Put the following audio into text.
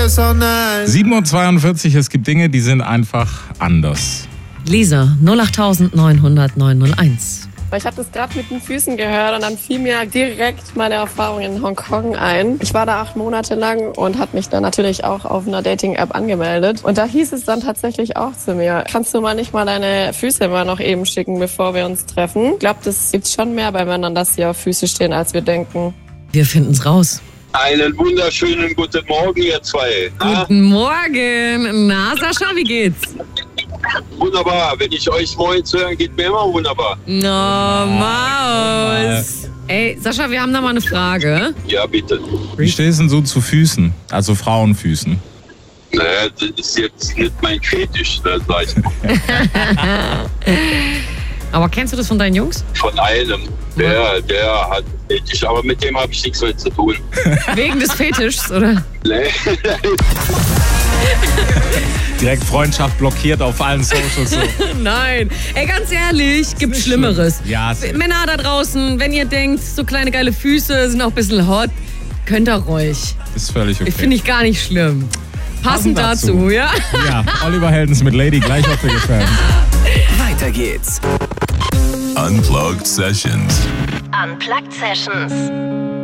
7:42 Uhr, es gibt Dinge, die sind einfach anders. Lisa, 08900 901. Ich habe das gerade mit den Füßen gehört und dann fiel mir direkt meine Erfahrung in Hongkong ein. Ich war da 8 Monate lang und habe mich dann natürlich auch auf einer Dating-App angemeldet. Und da hieß es dann tatsächlich auch zu mir, kannst du mal nicht mal deine Füße mal noch eben schicken, bevor wir uns treffen? Ich glaube, das gibt's schon mehr bei Männern, dass sie auf Füße stehen, als wir denken. Wir finden's raus. Einen wunderschönen guten Morgen, ihr zwei. Guten Morgen. Na, Sascha, wie geht's? Wunderbar. Wenn ich euch morgens höre, geht mir immer wunderbar. No, Maus. Ey, Sascha, wir haben da mal eine Frage. Ja, bitte. Wie stehst du denn so zu Füßen? Also Frauenfüßen? Naja, das ist jetzt nicht mein Fetisch, das sag ich mal. Aber kennst du das von deinen Jungs? Von einem. Der hat Fetisch, aber mit dem habe ich nichts mehr zu tun. Wegen des Fetischs, oder? Nee. Direkt Freundschaft blockiert auf allen Socials. So. Nein. Ey, ganz ehrlich, gibt Schlimmeres. Ja, Männer da draußen, wenn ihr denkt, so kleine geile Füße sind auch ein bisschen hot, könnt ihr ruhig. Das ist völlig okay. Finde ich gar nicht schlimm. Passend dazu, ja? Ja, Oliver Heldens mit Lady gleich auf der Gefällt. Weiter geht's. Unplugged Sessions. Unplugged Sessions.